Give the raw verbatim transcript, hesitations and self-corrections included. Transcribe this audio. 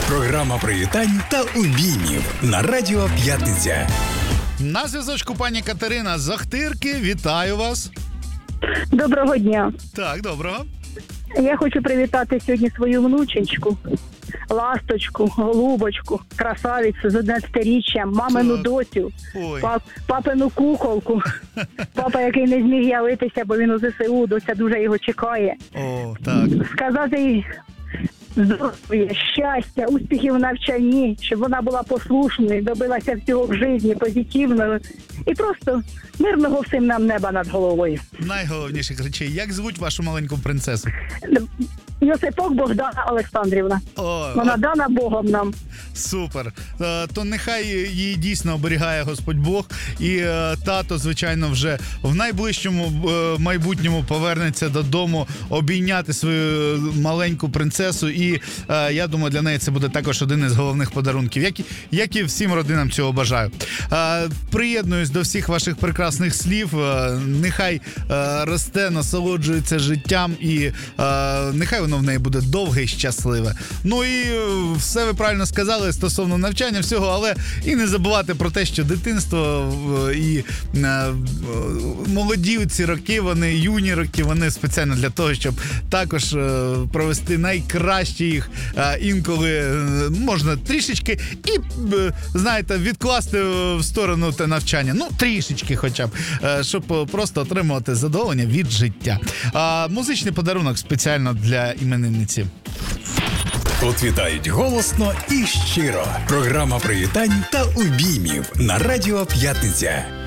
Програма привітань та обіймів на Радіо П'ятниця. На зв'язочку пані Катерина з Охтирки. Вітаю вас. Доброго дня. Так, доброго. Я хочу привітати сьогодні свою внученьку, ласточку, голубочку, красавицю з одинадцятиріччям, мамину Так. доцю, Ой. пап, папину куколку. Папа, який не зміг явитися, бо він у ЗСУ, доця дуже його чекає. О, так. Сказати їй здоров'я, щастя, успіхів в навчанні, щоб вона була послушною, добилася всього в житті, позитивного і просто мирного всім нам неба над головою. Найголовніших речей. Як звуть вашу маленьку принцесу? Йосипок Богдана Олександрівна. О, Вона дана Богом нам. супер. Е, То нехай її дійсно оберігає Господь Бог. І е, тато, звичайно, вже в найближчому е, майбутньому повернеться додому обійняти свою маленьку принцесу. І е, я думаю, для неї це буде також один із головних подарунків. Як, і- як і всім родинам цього бажаю. Е, Приєднуюсь до всіх ваших прекрасних слів. Е, Нехай е, росте, насолоджується життям і е, нехай воно в неї буде довге і щасливе. Ну і е, все ви правильно сказали стосовно навчання всього, але і не забувати про те, що дитинство е, і е, е, молоді ці роки, вони юні роки, вони спеціально для того, щоб також е, провести найкраще їх, е, інколи е, можна трішечки і, е, знаєте, відкласти в сторону те навчання. Ну, трішечки хоча б, е, щоб е, просто отримувати задоволення від життя. А музичний подарунок спеціально для іменинниці. Тут вітають голосно і щиро. Програма привітань та обіймів на Радіо П'ятниця.